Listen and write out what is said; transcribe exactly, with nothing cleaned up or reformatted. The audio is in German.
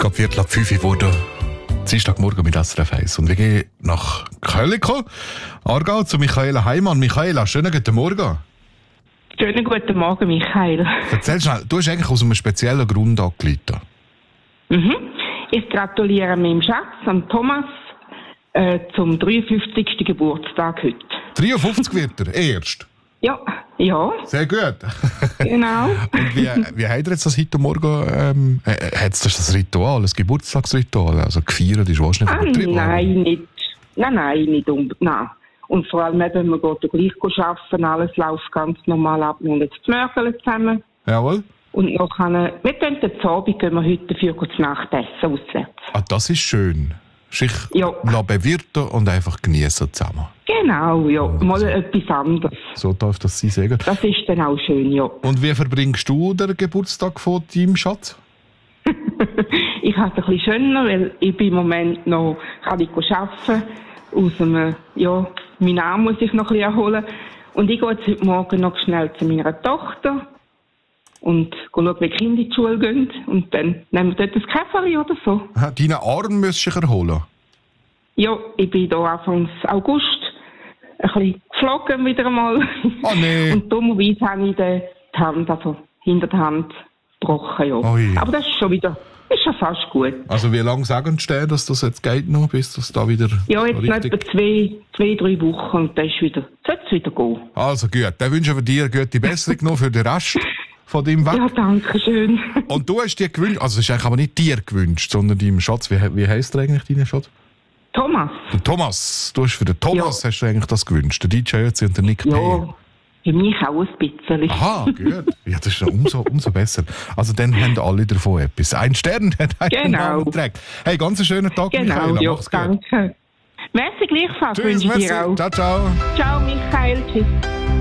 gerade Viertel ab fünf geworden. Dienstagmorgen mit S R F eins. Und wir gehen nach Köliko, Aargau, zu Michaela Heimann. Michaela, schönen guten Morgen. Schönen guten Morgen, Michael. Erzähl schnell, du hast eigentlich aus einem speziellen Grund angerufen. Mhm. Ich gratuliere meinem Schatz, am Thomas, äh, zum dreiundfünfzigsten Geburtstag heute. dreiundfünfzig wird er, erst? Ja, ja. Sehr gut. Genau. Und wie, wie habt ihr jetzt das heute Morgen, ähm, äh, hat es das Ritual, das Geburtstagsritual, also gefeiert ist wahrscheinlich Ah, übertrieben? nein, nicht. Nein, nein, nicht unbedingt. Nein. Und vor allem, wenn wir gehen, gleich arbeiten, alles läuft ganz normal ab. Wir haben jetzt die Mörgel zusammen. Jawohl. Und noch eine, wir gehen den Abend, gehen wir heute dafür zu Nacht essen, auswärts. Ah, das ist schön. Sich Ja. bewirten und einfach genießen zusammen. Genau, ja. Und Mal so. etwas anderes. So darf das sein, sehr gut. Das ist dann auch schön, ja. Und wie verbringst du den Geburtstag von deinem Schatz? Ich habe es ein bisschen schöner, weil ich bin im Moment noch, kann ich arbeiten, aus einem, ja, meinen Arm muss ich noch ein bisschen erholen. Und ich gehe jetzt heute Morgen noch schnell zu meiner Tochter und schaue, wie die Kinder in die Schule gehen. Und dann nehmen wir dort ein Käferchen oder so. Ha, deinen Arm müsstest du dich erholen. Ja, ich bin hier Anfang August ein bisschen geflogen wieder einmal. Oh nee. Und dummerweise habe ich die Hand, also hinter der Hand gebrochen, ja. Ui. Aber das ist schon wieder, ist schon fast gut. Also wie lange sagen die Stellen, dass das jetzt geht noch, bis das da wieder Ja, jetzt so noch richtig... etwa zwei, zwei, drei Wochen und dann ist wieder, sollte es wieder gehen. Also gut, dann wünschen wir dir gute Besserung noch für den Rest von deinem Weg. Ja, danke schön. Und du hast dir gewünscht, also es ist eigentlich aber nicht dir gewünscht, sondern deinem Schatz. Wie, wie heisst der eigentlich, dein Schatz? Thomas. Der Thomas. Du hast für den Thomas hast du eigentlich das gewünscht. Der D J Ötzi und der Nick P. Ja, für mich auch ein bisschen. Aha, gut. Ja, das ist ja umso, umso besser. Also dann haben alle davon etwas. Ein Stern hat einen Genau. Namen trägt. Hey, ganz einen schönen Tag, Genau, Michaela. ja, Mach's gut. danke. Merci gleichfalls, Tschüss, wünsche ich merci. dir auch. Ciao, ciao. Ciao, Michael. Tschüss.